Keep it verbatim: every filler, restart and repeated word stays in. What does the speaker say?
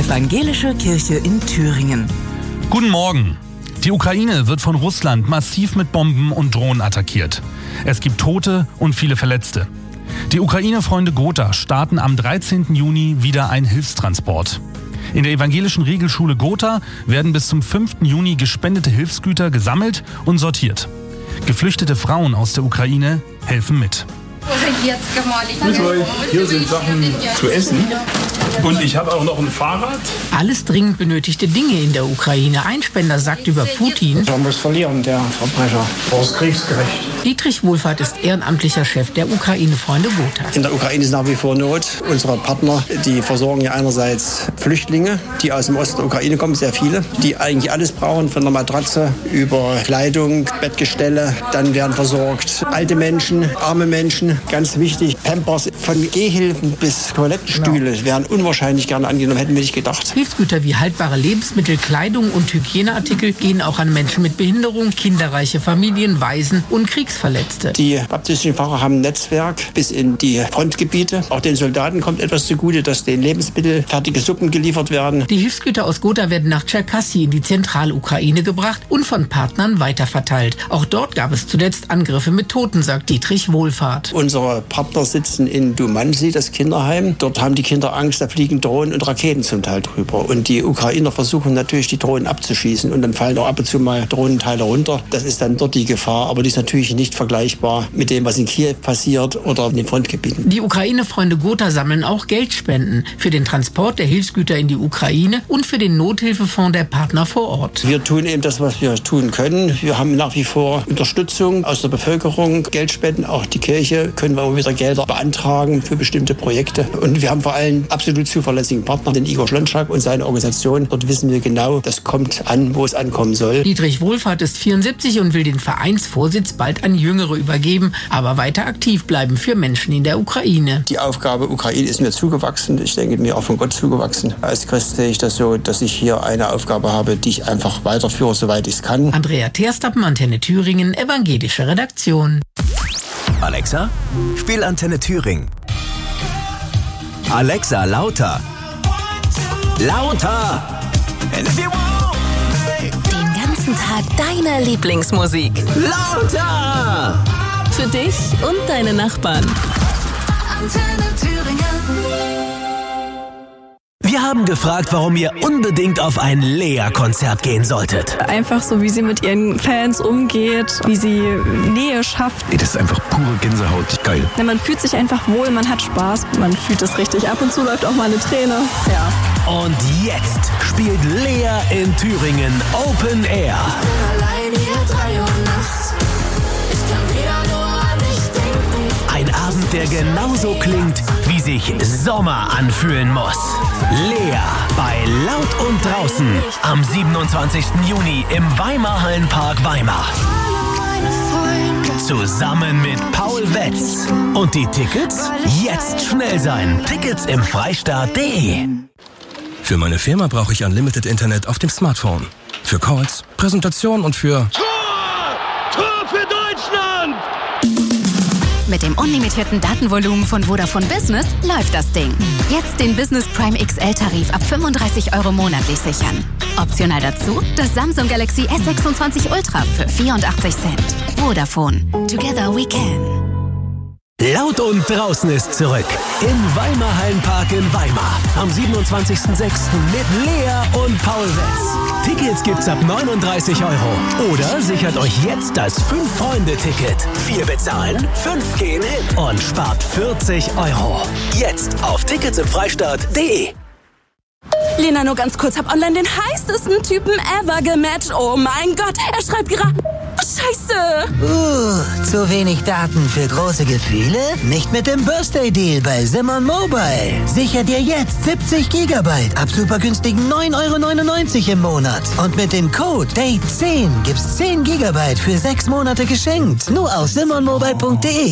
Evangelische Kirche in Thüringen. Guten Morgen. Die Ukraine wird von Russland massiv mit Bomben und Drohnen attackiert. Es gibt Tote und viele Verletzte. Die Ukraine-Freunde Gotha starten am dreizehnten Juni wieder einen Hilfstransport. In der evangelischen Regelschule Gotha werden bis zum fünften Juni gespendete Hilfsgüter gesammelt und sortiert. Geflüchtete Frauen aus der Ukraine helfen mit. Grüß euch, hier sind Sachen zu essen. Und ich habe auch noch ein Fahrrad. Alles dringend benötigte Dinge in der Ukraine. Ein Spender sagt über Putin: Er muss verlieren, der Verbrecher. Das ist kriegsgerecht. Dietrich Wohlfahrt ist ehrenamtlicher Chef der Ukraine-Freunde Gotha. In der Ukraine ist nach wie vor Not. Unsere Partner, die versorgen ja einerseits Flüchtlinge, die aus dem Osten der Ukraine kommen, sehr viele, die eigentlich alles brauchen, von der Matratze über Kleidung, Bettgestelle. Dann werden versorgt alte Menschen, arme Menschen, ganz wichtig, Pampers, von Gehhilfen bis Toilettenstühle, genau, werden unwahrscheinlich gerne angenommen, hätten wir nicht gedacht. Hilfsgüter wie haltbare Lebensmittel, Kleidung und Hygieneartikel gehen auch an Menschen mit Behinderung, kinderreiche Familien, Waisen und Kriegsverletzte. Die baptistischen Pfarrer haben ein Netzwerk bis in die Frontgebiete. Auch den Soldaten kommt etwas zugute, dass den Lebensmittel, fertige Suppen geliefert werden. Die Hilfsgüter aus Gotha werden nach Tscherkassy in die Zentralukraine gebracht und von Partnern weiterverteilt. Auch dort gab es zuletzt Angriffe mit Toten, sagt Dietrich Wohlfahrt. Unsere Partner sitzen in Dumansy, das Kinderheim. Dort haben die Kinder Angst, da fliegen Drohnen und Raketen zum Teil drüber. Und die Ukrainer versuchen natürlich, die Drohnen abzuschießen. Und dann fallen auch ab und zu mal Drohnenteile runter. Das ist dann dort die Gefahr. Aber die ist natürlich nicht vergleichbar mit dem, was in Kiew passiert oder in den Frontgebieten. Die Ukraine-Freunde Gotha sammeln auch Geldspenden für den Transport der Hilfsgüter in die Ukraine und für den Nothilfefonds der Partner vor Ort. Wir tun eben das, was wir tun können. Wir haben nach wie vor Unterstützung aus der Bevölkerung, Geldspenden. Auch die Kirche können wir immer wieder Gelder beantragen für bestimmte Projekte. Und wir haben vor allem absolut zuverlässigen Partner, den Igor Schlonschak und seine Organisation. Dort wissen wir genau, das kommt an, wo es ankommen soll. Dietrich Wohlfahrt ist vierundsiebzig und will den Vereinsvorsitz bald an Jüngere übergeben, aber weiter aktiv bleiben für Menschen in der Ukraine. Die Aufgabe Ukraine ist mir zugewachsen. Ich denke, mir auch von Gott zugewachsen. Als Christ sehe ich das so, dass ich hier eine Aufgabe habe, die ich einfach weiterführe, soweit ich es kann. Andrea Terstappen, Antenne Thüringen, evangelische Redaktion. Alexa, spiel Antenne Thüringen. Alexa, lauter. Lauter. Den ganzen Tag deine Lieblingsmusik. Lauter. Für dich und deine Nachbarn. Antenne Thüringen. Wir haben gefragt, warum ihr unbedingt auf ein Lea-Konzert gehen solltet. Einfach so, wie sie mit ihren Fans umgeht, wie sie Nähe schafft. Ey, das ist einfach pure Gänsehaut. Geil. Ja, man fühlt sich einfach wohl, man hat Spaß, man fühlt es richtig. Ab und zu läuft auch mal eine Träne. Ja. Und jetzt spielt Lea in Thüringen Open Air. Allein hier drei Uhr nachts. Ich kann wieder nur an dich denken. Ein Abend, der genauso klingt, wie sich Sommer anfühlen muss. Lea bei Laut und Draußen am siebenundzwanzigsten Juni im Weimar Hallenpark Weimar. Zusammen mit Paul Wetz. Und die Tickets? Jetzt schnell sein. Tickets im Freistaat punkt de. Für meine Firma brauche ich Unlimited Internet auf dem Smartphone. Für Calls, Präsentationen und für... Tor! Tor für Deutschland! Mit dem unlimitierten Datenvolumen von Vodafone Business läuft das Ding. Jetzt den Business Prime X L-Tarif ab fünfunddreißig Euro monatlich sichern. Optional dazu das Samsung Galaxy S sechsundzwanzig Ultra für vierundachtzig Cent. Vodafone. Together we can. Laut und Draußen ist zurück. Im Weimar Hallenpark in Weimar. Am siebenundzwanzigsten sechsten mit Lea und Paul Wetz. Tickets gibt's ab neununddreißig Euro. Oder sichert euch jetzt das fünf-Freunde-Ticket. Vier bezahlen, fünf gehen hin und spart vierzig Euro. Jetzt auf Tickets im Freistaat punkt de. Lena, nur ganz kurz, hab online den heißesten Typen ever gematcht. Oh mein Gott, er schreibt gerade... Scheiße! Uh, zu wenig Daten für große Gefühle? Nicht mit dem Birthday Deal bei Simon Mobile. Sicher dir jetzt siebzig Gigabyte ab super günstigen neun Euro neunundneunzig im Monat. Und mit dem Code Date zehn gibt's zehn Gigabyte für sechs Monate geschenkt. Nur auf simon mobile punkt de.